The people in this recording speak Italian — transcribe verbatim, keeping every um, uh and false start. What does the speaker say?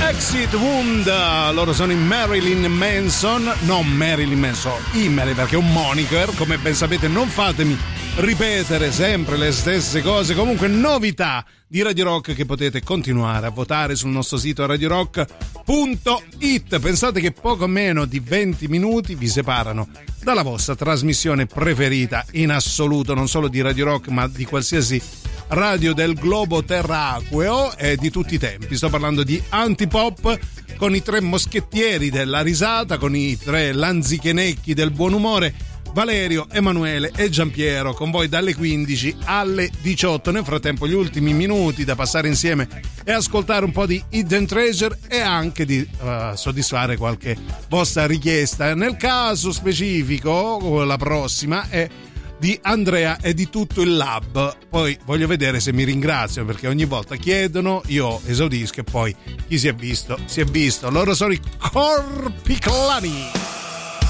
Exit Wound, loro sono i Marilyn Manson, non Marilyn Manson, i Marilyn, perché è un moniker, come ben sapete. Non fatemi ripetere sempre le stesse cose. Comunque, novità di Radio Rock che potete continuare a votare sul nostro sito radio rock punto it. Pensate che poco meno di venti minuti vi separano dalla vostra trasmissione preferita in assoluto, non solo di Radio Rock ma di qualsiasi radio del globo terracqueo e di tutti i tempi. Sto parlando di Antipop, con i tre moschettieri della risata, con i tre lanzichenecchi del buon umore, Valerio, Emanuele e Giampiero, con voi dalle quindici alle diciotto. Nel frattempo gli ultimi minuti da passare insieme e ascoltare un po' di Hidden Treasure e anche di uh, soddisfare qualche vostra richiesta. Nel caso specifico, la prossima è di Andrea e di tutto il lab. Poi voglio vedere se mi ringraziano, perché ogni volta chiedono, io esaudisco e poi chi si è visto si è visto. Loro sono i Corpiclani.